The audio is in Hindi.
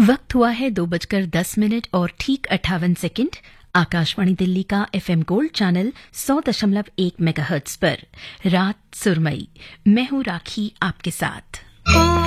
वक्त हुआ है 2:10 और ठीक 58 सेकंड। आकाशवाणी दिल्ली का एफएम गोल्ड चैनल 100.1 मेगाहर्ट्ज पर रात सुरमई। मैं हूं राखी आपके साथ।